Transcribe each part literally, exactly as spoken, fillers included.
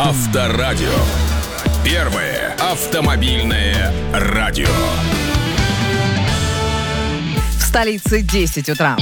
Авторадио. Первое автомобильное радио. В столице десять утра.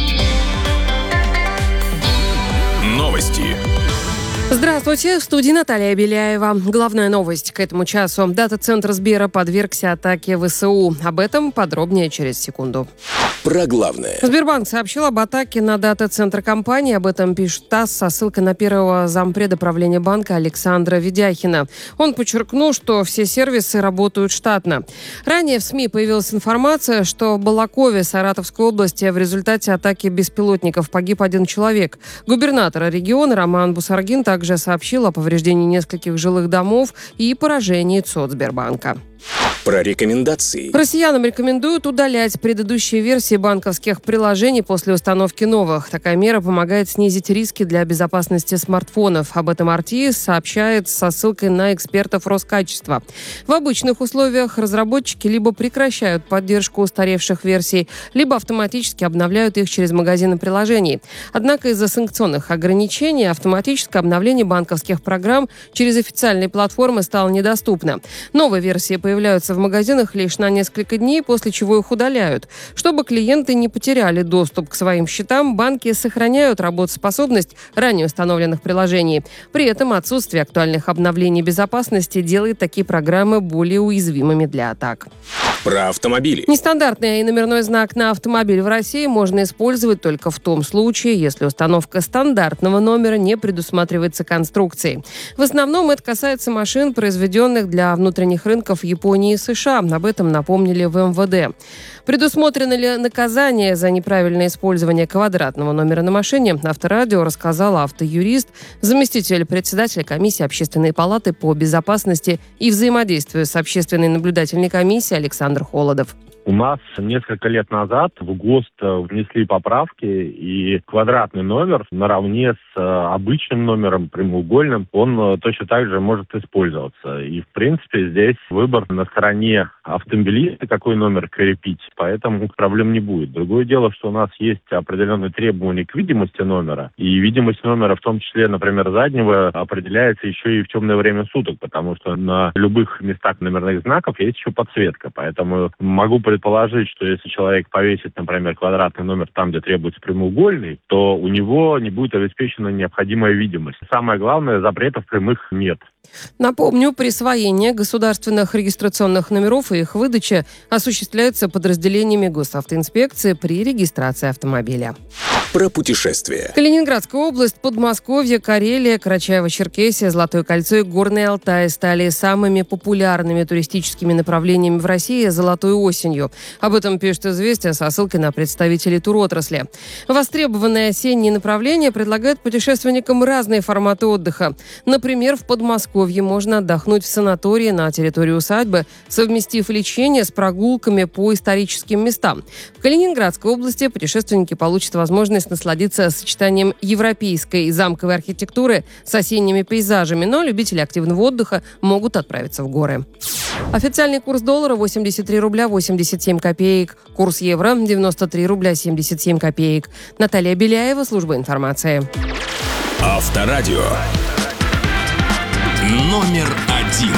Новости. Здравствуйте, в студии Наталья Беляева. Главная новость к этому часу. Дата-центр Сбера подвергся атаке ВСУ. Об этом подробнее через секунду. Про главное. Сбербанк сообщил об атаке на дата-центр компании. Об этом пишет ТАСС со ссылкой на первого зампреда правления банка Александра Ведяхина. Он подчеркнул, что все сервисы работают штатно. Ранее в СМИ появилась информация, что в Балакове Саратовской области в результате атаки беспилотников погиб один человек. Губернатор региона Роман Бусаргин также сообщил о повреждении нескольких жилых домов и поражении ЦОД Сбербанка. Про рекомендации. Россиянам рекомендуют удалять предыдущие версии банковских приложений после установки новых. Такая мера помогает снизить риски для безопасности смартфонов. Об этом эр ти эс сообщает со ссылкой на экспертов Роскачества. В обычных условиях разработчики либо прекращают поддержку устаревших версий, либо автоматически обновляют их через магазины приложений. Однако из-за санкционных ограничений автоматическое обновление банковских программ через официальные платформы стало недоступно. Новые версии появляются в магазинах лишь на несколько дней, после чего их удаляют. Чтобы клиенты не потеряли доступ к своим счетам, банки сохраняют работоспособность ранее установленных приложений. При этом отсутствие актуальных обновлений безопасности делает такие программы более уязвимыми для атак. Про автомобили. Нестандартный номерной знак на автомобиль в России можно использовать только в том случае, если установка стандартного номера не предусматривается конструкцией. В основном это касается машин, произведенных для внутренних рынков Японии и США. Об этом напомнили в эм вэ дэ. Предусмотрено ли наказание за неправильное использование квадратного номера на машине, Авторадио рассказал автоюрист, заместитель председателя комиссии Общественной палаты по безопасности и взаимодействию с общественной наблюдательной комиссией Александр Холодов. У нас несколько лет назад в ГОСТ внесли поправки, и квадратный номер наравне с обычным номером, прямоугольным, он точно так же может использоваться. И, в принципе, здесь выбор на стороне автомобилиста, какой номер крепить, поэтому проблем не будет. Другое дело, что у нас есть определенные требования к видимости номера, и видимость номера, в том числе, например, заднего, определяется еще и в темное время суток, потому что на любых местах номерных знаков есть еще подсветка, поэтому могу предположить, что если человек повесит, например, квадратный номер там, где требуется прямоугольный, то у него не будет обеспечена необходимая видимость. Самое главное, запретов прямых нет. Напомню, присвоение государственных регистрационных номеров и их выдача осуществляется подразделениями госавтоинспекции при регистрации автомобиля. Про путешествия. Калининградская область, Подмосковье, Карелия, Карачаево-Черкесия, Золотое кольцо и Горный Алтай стали самыми популярными туристическими направлениями в России золотой осенью. Об этом пишет «Известия» со ссылкой на представителей туротрасли. Востребованные осенние направления предлагают путешественникам разные форматы отдыха. Например, в Подмосковье можно отдохнуть в санатории на территории усадьбы, совместив лечение с прогулками по историческим местам. В Калининградской области путешественники получат возможность насладиться сочетанием европейской и замковой архитектуры с осенними пейзажами, но любители активного отдыха могут отправиться в горы. Официальный курс доллара восемьдесят три рубля восемьдесят семь копеек. Курс евро девяносто три рубля семьдесят семь копеек. Наталья Беляева, служба информации. Авторадио. Номер один.